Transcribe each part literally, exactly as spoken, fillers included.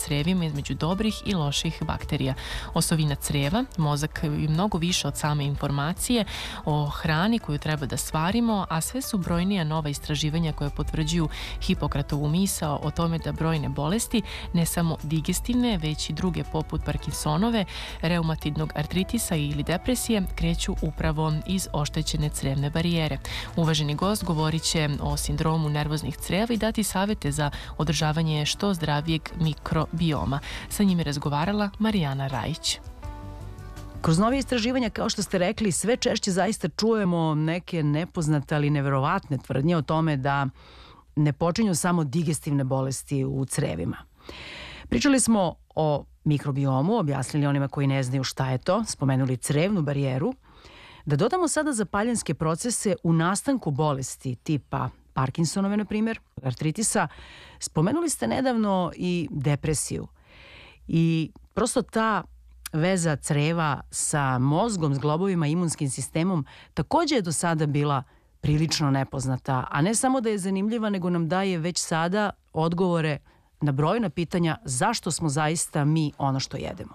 crevima između dobrih i loših bakterija. Osovina creva, mozak je mnogo više od same informacije o hrani koju treba da stvarimo, a sve su brojnija nova istraživanja koje potvrđuju Hipokratovu misao o tome da brojne bolesti, ne samo digestivne, već i druge poput Parkinsonove, reumatidnog artritisa ili depresije, kreću upravo iz oštećene crevne barijere. Uvaženi gost govorit će o sindromu nervoznih creva i dati savete za održavanje što zdravijeg mikrobioma. Sa njim je razgovarala Marijana Rajić. Kroz nove istraživanja, kao što ste rekli, sve češće zaista čujemo neke nepoznate, ali neverovatne tvrdnje o tome da ne počinju samo digestivne bolesti u crevima. Pričali smo o mikrobiomu, objasnili onima koji ne znaju šta je to, spomenuli crevnu barijeru. Da dodamo sada zapaljenske procese u nastanku bolesti tipa Parkinsonove, na primjer, artritisa, spomenuli ste nedavno i depresiju. I prosto ta veza creva sa mozgom, s globovima, imunskim sistemom takođe je do sada bila prilično nepoznata, a ne samo da je zanimljiva, nego nam daje već sada odgovore na brojna pitanja zašto smo zaista mi ono što jedemo.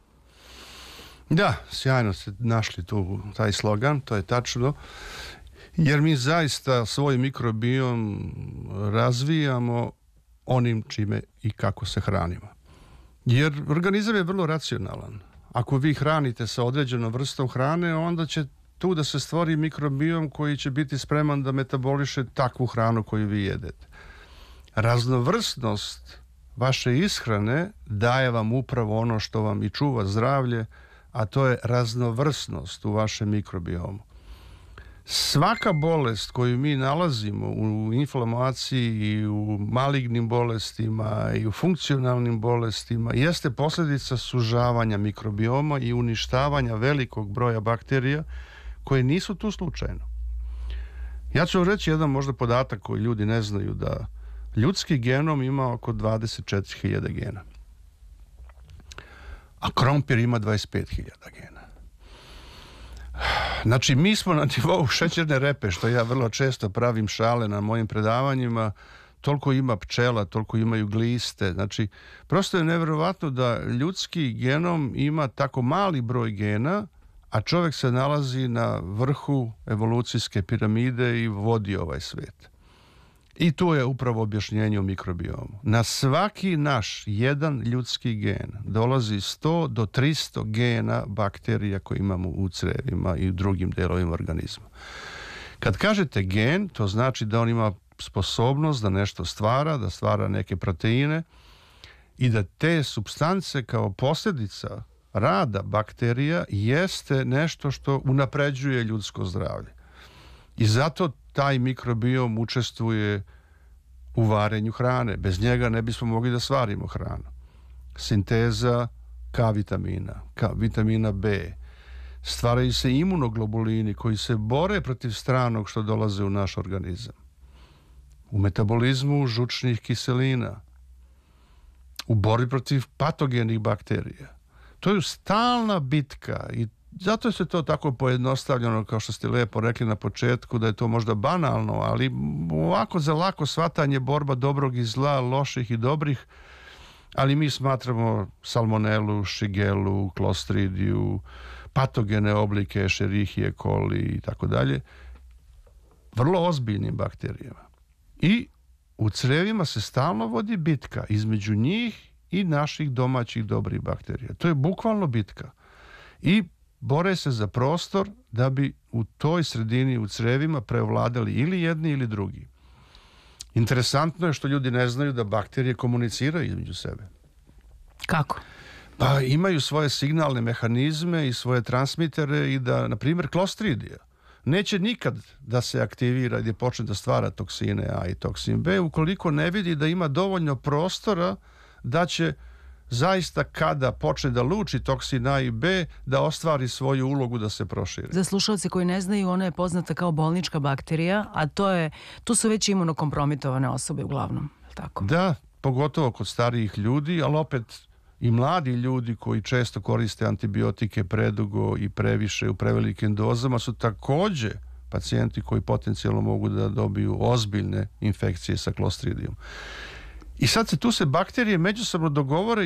Da, sjajno ste našli tu taj slogan, to je tačno, jer mi zaista svoj mikrobiom razvijamo onim čime i kako se hranimo. Jer organizam je vrlo racionalan. Ako vi hranite sa određenom vrstom hrane, onda će tu da se stvori mikrobiom koji će biti spreman da metaboliše takvu hranu koju vi jedete. Raznovrsnost vaše ishrane daje vam upravo ono što vam i čuva zdravlje, a to je raznovrsnost u vašem mikrobiomu. Svaka bolest koju mi nalazimo u inflamaciji i u malignim bolestima i u funkcionalnim bolestima jeste posljedica sužavanja mikrobioma i uništavanja velikog broja bakterija koje nisu tu slučajno. Ja ću vam reći jedan možda podatak koji ljudi ne znaju, da ljudski genom ima oko dvadeset četiri hiljade gena, a krompir ima dvadeset pet hiljada gena. Znači, mi smo na nivou šećerne repe, što ja vrlo često pravim šale na mojim predavanjima. Toliko ima pčela, toliko imaju gliste. Znači, prosto je nevjerovatno da ljudski genom ima tako mali broj gena, a čovjek se nalazi na vrhu evolucijske piramide i vodi ovaj svijet. I tu je upravo objašnjenje o mikrobiomu. Na svaki naš jedan ljudski gen dolazi sto do tristo gena bakterija koje imamo u crevima i u drugim delovima organizma. Kad kažete gen, to znači da on ima sposobnost da nešto stvara, da stvara neke proteine i da te supstance kao posljedica rada bakterija jeste nešto što unapređuje ljudsko zdravlje. I zato taj mikrobiom učestvuje u varenju hrane. Bez njega ne bismo mogli da stvarimo hranu. Sinteza K vitamina, K vitamina B. Stvaraju se imunoglobulini koji se bore protiv stranog što dolaze u naš organizam. U metabolizmu žučnih kiselina. U borbi protiv patogenih bakterija. To je stalna bitka i zato se to tako pojednostavljeno, kao što ste lijepo rekli na početku, da je to možda banalno, ali ovako za lako shvatanje borba dobrog i zla, loših i dobrih, ali mi smatramo salmonelu, šigelu, klostridiju, patogene oblike, Escherichia coli i tako dalje, vrlo ozbiljnim bakterijama. I u crevima se stalno vodi bitka između njih i naših domaćih dobrih bakterija. To je bukvalno bitka. I bore se za prostor da bi u toj sredini u crevima prevladali ili jedni ili drugi. Interesantno je što ljudi ne znaju da bakterije komuniciraju između sebe. Kako? Pa imaju svoje signalne mehanizme i svoje transmitere i da, na primjer, klostridija neće nikad da se aktivira gdje počne da stvara toksine A i toksin B ukoliko ne vidi da ima dovoljno prostora da će zaista kada počne da luči toksin A i B da ostvari svoju ulogu da se proširi. Za slušalce koji ne znaju, ona je poznata kao bolnička bakterija, a to je, tu su već imunokompromitovane osobe uglavnom, je li tako? Da, pogotovo kod starijih ljudi, ali opet i mladi ljudi koji često koriste antibiotike predugo i previše u prevelikim dozama su također pacijenti koji potencijalno mogu da dobiju ozbiljne infekcije sa klostridijom. I sad se tu se bakterije međusobno dogovore